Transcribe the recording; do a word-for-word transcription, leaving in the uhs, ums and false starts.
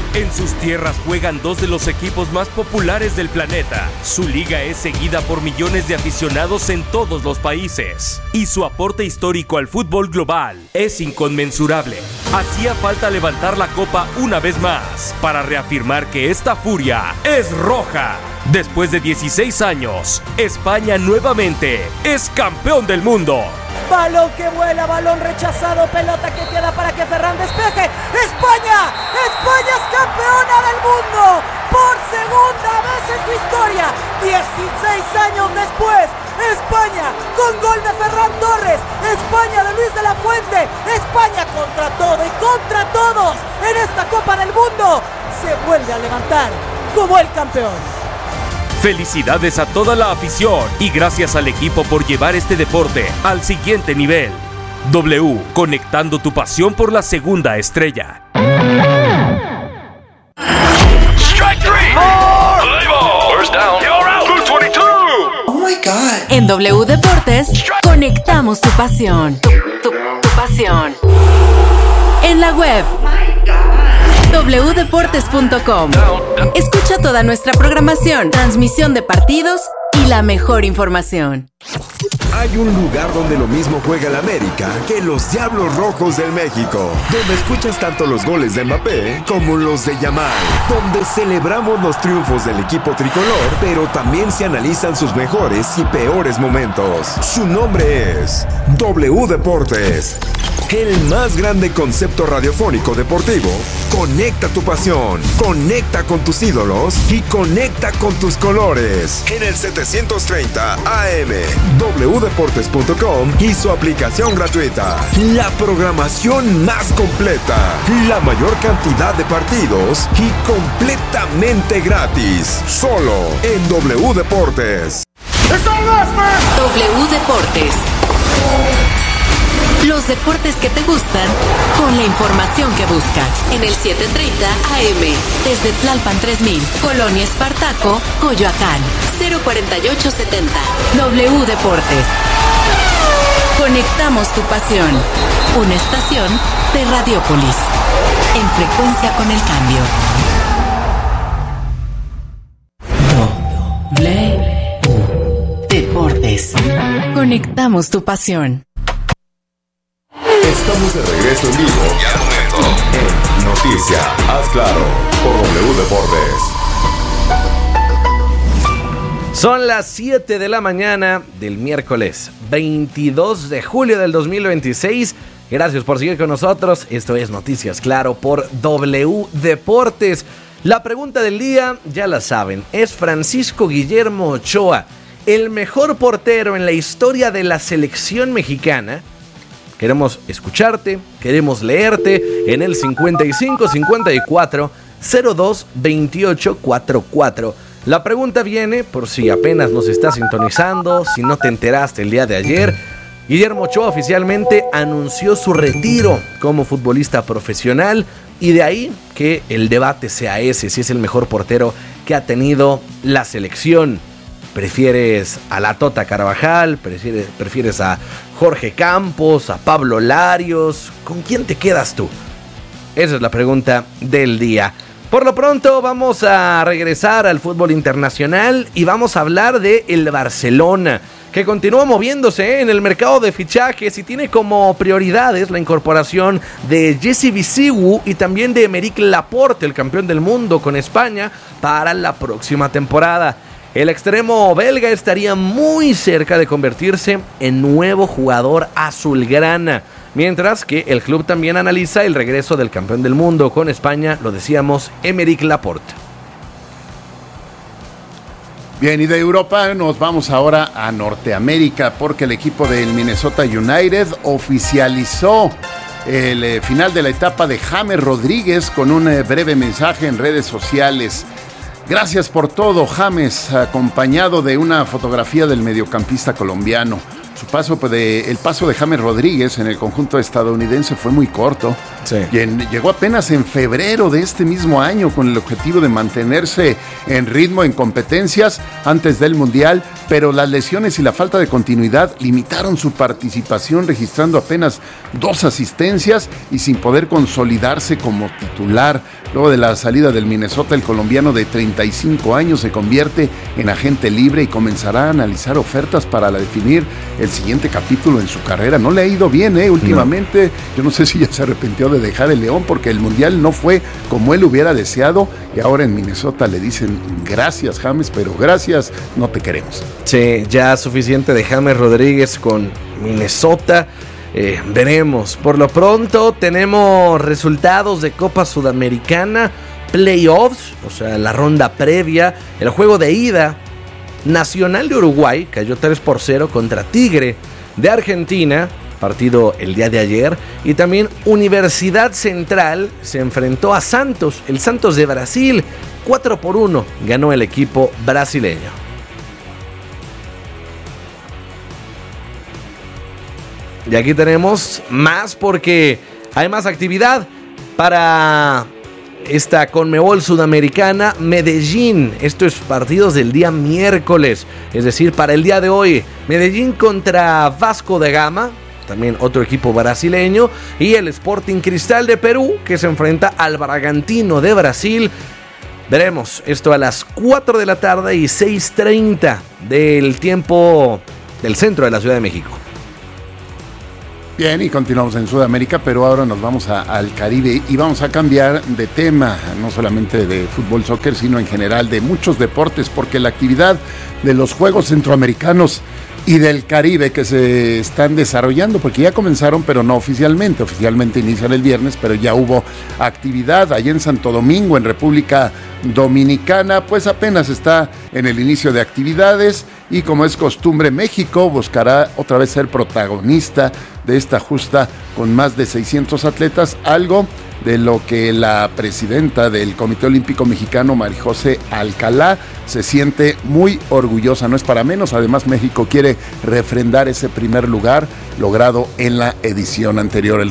En sus tierras juegan dos de los equipos más populares del planeta. Su liga es seguida por millones de aficionados en todos los países. Y su aporte histórico al fútbol global es inconmensurable. Hacía falta levantar la copa una vez más para reafirmar que esta furia es roja. Después de dieciséis años, España nuevamente es campeón del mundo. Balón que vuela, balón rechazado, pelota que queda para que Ferran despeje. ¡España! ¡España es campeona del mundo! Por segunda vez en su historia, dieciséis años después, España con gol de Ferran Torres, España de Luis de la Fuente, España contra todo y contra todos en esta Copa del Mundo, se vuelve a levantar como el campeón. Felicidades a toda la afición y gracias al equipo por llevar este deporte al siguiente nivel. W, conectando tu pasión por la segunda estrella. Strike three. Four. First down. You're out. Blue veintidós. Oh my God. En W Deportes, conectamos tu pasión. Tu, tu, tu pasión. En la web doble u deportes punto com. Escucha toda nuestra programación, transmisión de partidos y la mejor información. Hay un lugar donde lo mismo juega el América que los Diablos Rojos del México, donde escuchas tanto los goles de Mbappé como los de Yamal, donde celebramos los triunfos del equipo tricolor, pero también se analizan sus mejores y peores momentos. Su nombre es W Deportes, el más grande concepto radiofónico deportivo. Conecta tu pasión, conecta con tus ídolos y conecta con tus colores. En el setecientos treinta A M, doble u deportes punto com y su aplicación gratuita. La programación más completa, la mayor cantidad de partidos y completamente gratis. Solo en W Deportes. W Deportes. Los deportes que te gustan con la información que buscas. En el setecientos treinta A M, desde Tlalpan tres mil, Colonia Espartaco, Coyoacán, cero cuarenta y ocho setenta. W Deportes. Conectamos tu pasión. Una estación de Radiópolis. En frecuencia con el cambio. W Deportes. Conectamos tu pasión. Estamos de regreso en vivo en Noticia, haz claro, por W Deportes. Son las siete de la mañana del miércoles veintidós de julio del dos mil veintiséis. Gracias por seguir con nosotros. Esto es Noticias Claro por W Deportes. La pregunta del día, ya la saben, es Francisco Guillermo Ochoa, el mejor portero en la historia de la selección mexicana. Queremos escucharte, queremos leerte en el cincuenta y cinco cincuenta y cuatro cero dos veintiocho cuarenta y cuatro. La pregunta viene por si apenas nos estás sintonizando, si no te enteraste el día de ayer. Guillermo Ochoa oficialmente anunció su retiro como futbolista profesional y de ahí que el debate sea ese, si es el mejor portero que ha tenido la selección. ¿Prefieres a la Tota Carvajal? ¿Prefieres, prefieres a Jorge Campos? ¿A Pablo Larios? ¿Con quién te quedas tú? Esa es la pregunta del día. Por lo pronto vamos a regresar al fútbol internacional y vamos a hablar de el Barcelona, que continúa moviéndose en el mercado de fichajes y tiene como prioridades la incorporación de Jesse Bisigu y también de Aymeric Laporte, el campeón del mundo con España, para la próxima temporada. El extremo belga estaría muy cerca de convertirse en nuevo jugador azulgrana, mientras que el club también analiza el regreso del campeón del mundo con España, lo decíamos, Aymeric Laporte. Bien, y de Europa nos vamos ahora a Norteamérica porque el equipo del Minnesota United oficializó el eh, final de la etapa de James Rodríguez con un eh, breve mensaje en redes sociales. Gracias por todo, James, acompañado de una fotografía del mediocampista colombiano. Su paso de, el paso de James Rodríguez en el conjunto estadounidense fue muy corto. Sí. Llegó apenas en febrero de este mismo año con el objetivo de mantenerse en ritmo en competencias antes del Mundial, pero las lesiones y la falta de continuidad limitaron su participación, registrando apenas dos asistencias y sin poder consolidarse como titular. Luego de la salida del Minnesota, el colombiano de treinta y cinco años se convierte en agente libre y comenzará a analizar ofertas para definir el siguiente capítulo en su carrera. No le ha ido bien, ¿eh? Últimamente, no. Yo no sé si ya se arrepintió de dejar el León, porque el Mundial no fue como él hubiera deseado, y ahora en Minnesota le dicen gracias, James, pero gracias, no te queremos. Sí, ya suficiente de James Rodríguez con Minnesota. Eh, veremos. Por lo pronto tenemos resultados de Copa Sudamericana, playoffs, o sea, la ronda previa, el juego de ida. Nacional de Uruguay cayó tres por cero contra Tigre de Argentina, partido el día de ayer. Y también Universidad Central se enfrentó a Santos, el Santos de Brasil, cuatro por uno ganó el equipo brasileño. Y aquí tenemos más porque hay más actividad para esta Conmebol Sudamericana. Medellín, esto es partidos del día miércoles, es decir, para el día de hoy. Medellín contra Vasco da Gama, también otro equipo brasileño, y el Sporting Cristal de Perú, que se enfrenta al Bragantino de Brasil. Veremos esto a las cuatro de la tarde y seis treinta del tiempo del centro de la Ciudad de México. Bien, y continuamos en Sudamérica, pero ahora nos vamos a, al Caribe y vamos a cambiar de tema, no solamente de fútbol, soccer, sino en general de muchos deportes, porque la actividad de los Juegos Centroamericanos y del Caribe que se están desarrollando, porque ya comenzaron, pero no oficialmente, oficialmente inician el viernes, pero ya hubo actividad allá en Santo Domingo, en República Dominicana, pues apenas está en el inicio de actividades, y como es costumbre, México buscará otra vez ser protagonista de esta justa con más de seiscientos atletas, algo de lo que la presidenta del Comité Olímpico Mexicano, Marijose Alcalá, se siente muy orgullosa, no es para menos. Además, México quiere refrendar ese primer lugar logrado en la edición anterior. El